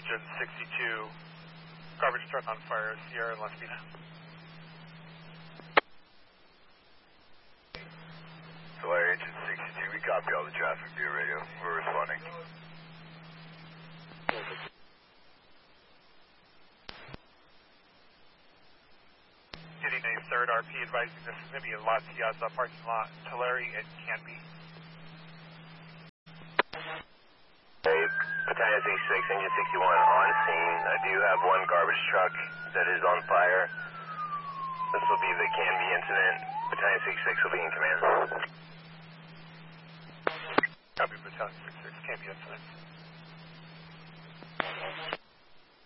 Engine 62, garbage truck on fire, Sierra and Las Piñas. Tulare Engine 62, we copy all the traffic via radio. We're responding. Getting a third RP advising this is going to be a La Piazza parking lot, Tulare and Canby. Hey, Battalion 66, Engine 61 on scene. I do have one garbage truck that is on fire. This will be the Canby incident. Battalion 66 will be in command. Copy, Battalion 66, Canby incident.